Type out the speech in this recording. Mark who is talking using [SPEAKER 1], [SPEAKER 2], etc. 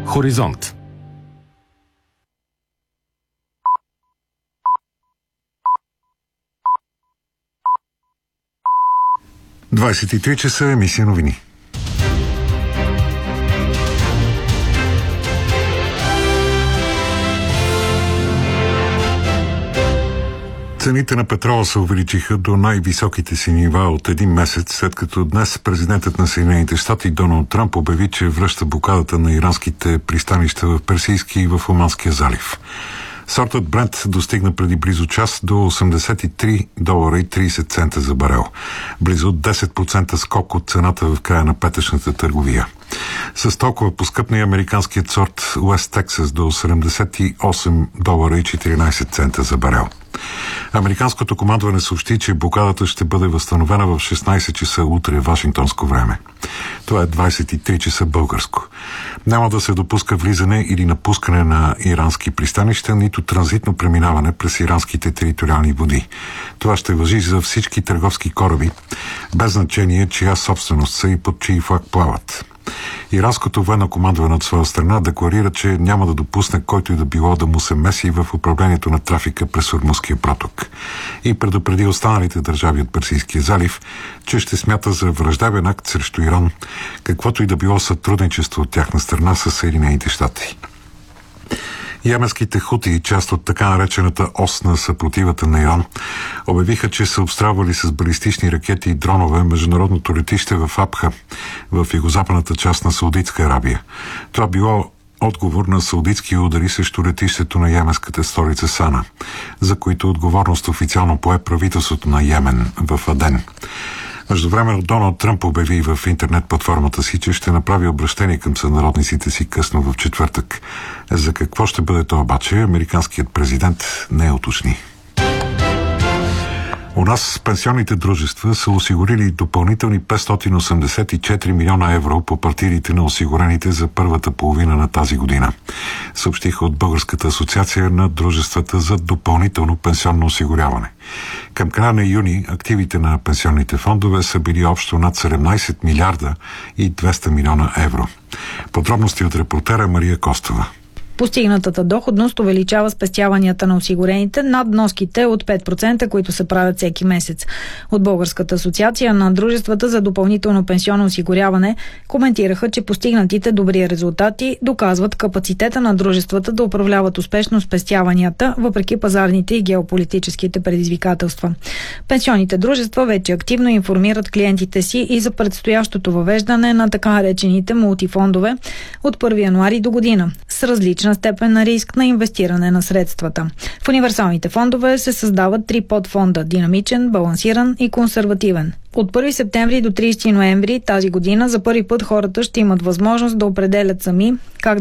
[SPEAKER 1] Хоризонт.
[SPEAKER 2] ...23 часа, емисия новини. Цените на петрола се увеличиха до най-високите си нива от един месец, след като днес президентът на Съединените щати Доналд Тръмп обяви, че връща блокадата на иранските пристанища в Персийския и в Оманския залив. Сортът Брент достигна преди близо час до $83.30 за барел. Близо 10% скок от цената в края на петъчната търговия. С толкова поскъпна и американският сорт West Texas до $78.14 за барел. Американското командване съобщи, че блокадата ще бъде възстановена в 16 часа утре вашингтонско време. Това е 23 часа българско. Няма да се допуска влизане или напускане на ирански пристанища, нито транзитно преминаване през иранските териториални води. Това ще важи за всички търговски кораби, без значение чия собственост са и под чий флаг плават. Иранското военно командване от своя страна декларира, че няма да допусне който и да било да му се меси в управлението на трафика през Ормузския проток. И предупреди останалите държави от Персийския залив, че ще смята за враждебен акт срещу Иран, каквото и да било сътрудничество от тяхна страна с Съединените щати. Йеменските хути, част от така наречената ос на съпротивата на Иран, обявиха, че са обстрелвали с балистични ракети и дронове международното летище в Абха, в югозападната част на Саудитска Арабия. Това било отговор на саудитски удари срещу летището на йеменската столица Сана, за които отговорност официално пое правителството на Йемен в Аден. Междувременно Доналд Тръмп обяви в интернет платформата си, че ще направи обръщение към сънародниците си късно в четвъртък. За какво ще бъде то обаче, американският президент не уточни. У нас пенсионните дружества са осигурили допълнителни 584 милиона евро по партидите на осигурените за първата половина на тази година, съобщиха от Българската асоциация на дружествата за допълнително пенсионно осигуряване. Към края на юни активите на пенсионните фондове са били общо над 17 милиарда и 200 милиона евро. Подробности от репортера Мария Костова.
[SPEAKER 3] Постигнатата доходност увеличава спестяванията на осигурените над вноските от 5%, които се правят всеки месец. От Българската асоциация на дружествата за допълнително пенсионно осигуряване коментираха, че постигнатите добри резултати доказват капацитета на дружествата да управляват успешно спестяванията, въпреки пазарните и геополитическите предизвикателства. Пенсионните дружества вече активно информират клиентите си и за предстоящото въвеждане на така наречените мултифондове от 1 януари до година, с различна степен на риск на инвестиране на средствата. В универсалните фондове се създават 3 подфонда – динамичен, балансиран и консервативен. От 1 септември до 30 ноември тази година за първи път хората ще имат възможност да определят сами как